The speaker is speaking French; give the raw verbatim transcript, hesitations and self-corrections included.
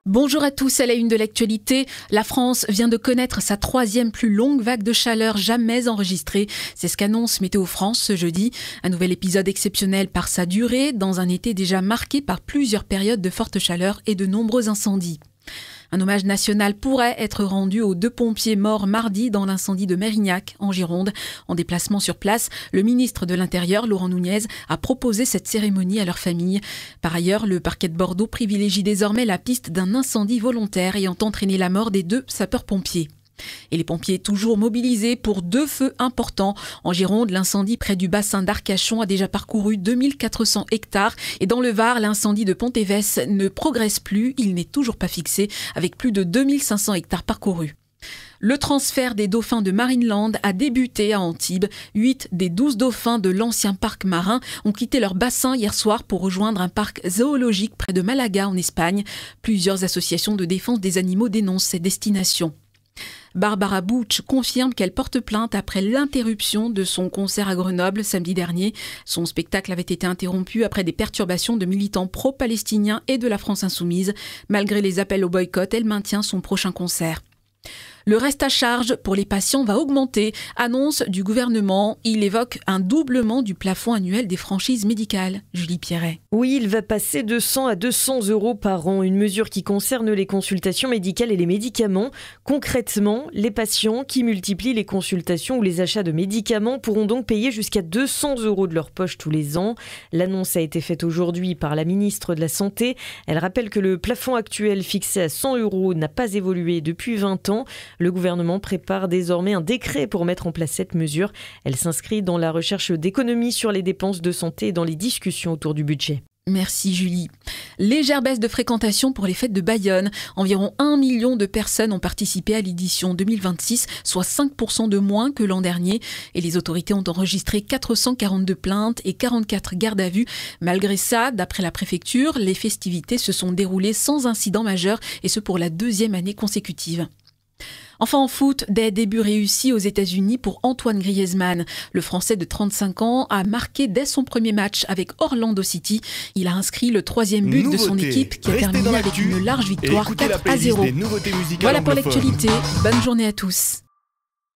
Bonjour à tous, à la une de l'actualité. La France vient de connaître sa troisième plus longue vague de chaleur jamais enregistrée. C'est ce qu'annonce Météo France ce jeudi. Un nouvel épisode exceptionnel par sa durée, dans un été déjà marqué par plusieurs périodes de forte chaleur et de nombreux incendies. Un hommage national pourrait être rendu aux deux pompiers morts mardi dans l'incendie de Mérignac, en Gironde. En déplacement sur place, le ministre de l'Intérieur, Laurent Nunez, a proposé cette cérémonie à leur famille. Par ailleurs, le parquet de Bordeaux privilégie désormais la piste d'un incendie volontaire ayant entraîné la mort des deux sapeurs-pompiers. Et les pompiers toujours mobilisés pour deux feux importants. En Gironde, l'incendie près du bassin d'Arcachon a déjà parcouru deux mille quatre cents hectares. Et dans le Var, l'incendie de Pontévès ne progresse plus. Il n'est toujours pas fixé, avec plus de deux mille cinq cents hectares parcourus. Le transfert des dauphins de Marineland a débuté à Antibes. Huit des douze dauphins de l'ancien parc marin ont quitté leur bassin hier soir pour rejoindre un parc zoologique près de Malaga en Espagne. Plusieurs associations de défense des animaux dénoncent ces destinations. Barbara Buch confirme qu'elle porte plainte après l'interruption de son concert à Grenoble samedi dernier. Son spectacle avait été interrompu après des perturbations de militants pro-palestiniens et de la France insoumise. Malgré les appels au boycott, elle maintient son prochain concert. Le reste à charge pour les patients va augmenter, annonce du gouvernement. Il évoque un doublement du plafond annuel des franchises médicales. Julie Pierret. Oui, il va passer de cent à deux cents euros par an, une mesure qui concerne les consultations médicales et les médicaments. Concrètement, les patients qui multiplient les consultations ou les achats de médicaments pourront donc payer jusqu'à deux cents euros de leur poche tous les ans. L'annonce a été faite aujourd'hui par la ministre de la Santé. Elle rappelle que le plafond actuel fixé à cent euros n'a pas évolué depuis vingt ans. Le gouvernement prépare désormais un décret pour mettre en place cette mesure. Elle s'inscrit dans la recherche d'économies sur les dépenses de santé et dans les discussions autour du budget. Merci Julie. Légère baisse de fréquentation pour les fêtes de Bayonne. Environ un million de personnes ont participé à l'édition deux mille vingt-six, soit cinq pour cent de moins que l'an dernier. Et les autorités ont enregistré quatre cent quarante-deux plaintes et quarante-quatre gardes à vue. Malgré ça, d'après la préfecture, les festivités se sont déroulées sans incident majeur et ce pour la deuxième année consécutive. Enfin en foot, des débuts réussis aux États-Unis pour Antoine Griezmann. Le Français de trente-cinq ans a marqué dès son premier match avec Orlando City. Il a inscrit le troisième but Nouveauté. de son équipe qui a Restez terminé avec une large victoire quatre à zéro. Voilà pour l'actualité. Bonne journée à tous.